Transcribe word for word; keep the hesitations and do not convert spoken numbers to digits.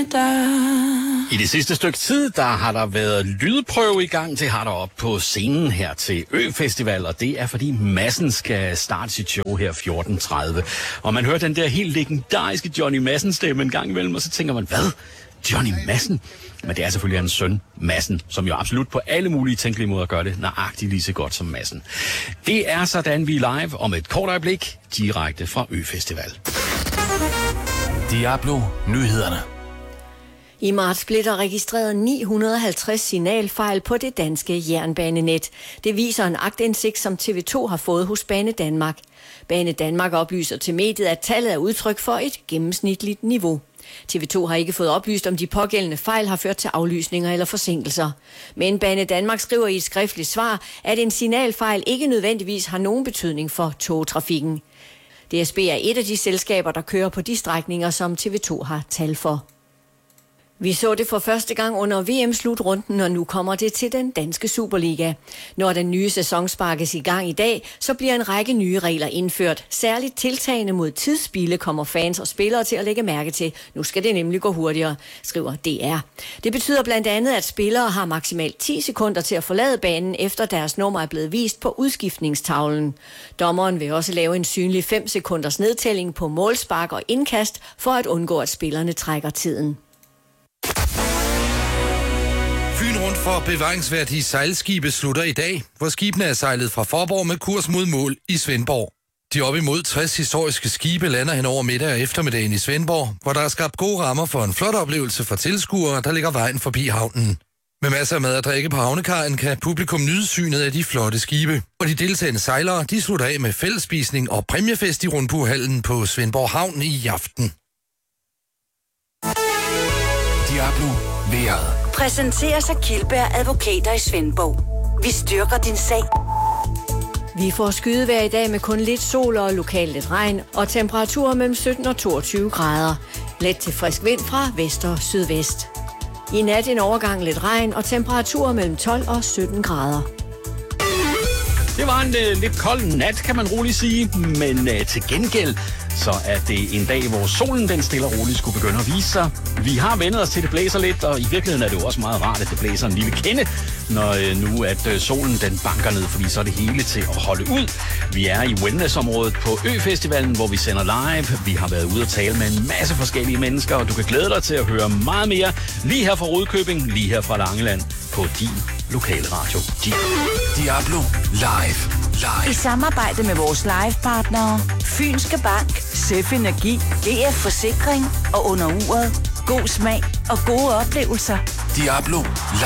middag. I det sidste stykke tid, der har der været lydprøve i gang. Det har der op på scenen her til Ø-festival, og det er fordi Madsen skal starte sit show her fjorten tredive. Og man hører den der helt legendariske Johnny Madsen stemme en gang imellem, og så tænker man, hvad? Johnny Madsen? Men det er selvfølgelig hans søn, Madsen, som jo absolut på alle mulige tænkelige måder gør det nøjagtigt lige så godt som Madsen. Det er sådan, vi er live om et kort øjeblik, direkte fra Ø-festival. Diablo Nyhederne. I marts blev der registreret ni hundrede og halvtreds signalfejl på det danske jernbanenet. Det viser en aktindsigt, som T V to har fået hos Banedanmark. Banedanmark oplyser til mediet, at tallet er udtryk for et gennemsnitligt niveau. T V to har ikke fået oplyst, om de pågældende fejl har ført til aflysninger eller forsinkelser. Men Banedanmark skriver i et skriftligt svar, at en signalfejl ikke nødvendigvis har nogen betydning for togtrafikken. D S B er et af de selskaber, der kører på de strækninger, som T V to har tal for. Vi så det for første gang under V M-slutrunden, og nu kommer det til den danske Superliga. Når den nye sæson sparkes i gang i dag, så bliver en række nye regler indført. Særligt tiltagende mod tidsspilde kommer fans og spillere til at lægge mærke til. Nu skal det nemlig gå hurtigere, skriver D R. Det betyder blandt andet, at spillere har maksimalt ti sekunder til at forlade banen, efter deres nummer er blevet vist på udskiftningstavlen. Dommeren vil også lave en synlig fem sekunders nedtælling på målspark og indkast, for at undgå, at spillerne trækker tiden. Fyn rundt for bevaringsværdige sejlskibe slutter i dag, hvor skibene er sejlet fra Faaborg med kurs mod mål i Svendborg. De op imod tres historiske skibe lander hen over middag og eftermiddagen i Svendborg, hvor der er skabt gode rammer for en flot oplevelse for tilskuere, der ligger vejen forbi havnen. Med masser af mad og drikke på havnekajen kan publikum nyde synet af de flotte skibe. Og de deltagende sejlere, de slutter af med fællesspisning og præmiefest i Rundbuhallen på Svendborg Havn i aften. Diablo Vejret. Præsenteres af Kildberg Advokater i Svendborg. Vi styrker din sag. Vi får skydevejr i dag med kun lidt sol og lokalt lidt regn, og temperaturer mellem sytten og toogtyve grader. Let til frisk vind fra vest og sydvest. I nat en overgang lidt regn og temperaturer mellem tolv og sytten grader. Det var en uh, lidt kold nat, kan man roligt sige, men uh, til gengæld så er det en dag, hvor solen den stille og roligt skulle begynde at vise sig. Vi har vendt os til, at det blæser lidt, og i virkeligheden er det jo også meget rart, at det blæser en lille kende, når uh, nu at uh, solen den banker ned, fordi så er det hele til at holde ud. Vi er i Wellness-området på Ø-festivalen, hvor vi sender live. Vi har været ude og tale med en masse forskellige mennesker, og du kan glæde dig til at høre meget mere lige her fra Rudkøbing, lige her fra Langeland, på din lokale radio. Diablo Live. Live. I samarbejde med vores livepartnere, Fynske Bank, Sef Energi, G F Forsikring og Under Uret. God smag og gode oplevelser. Diablo Live.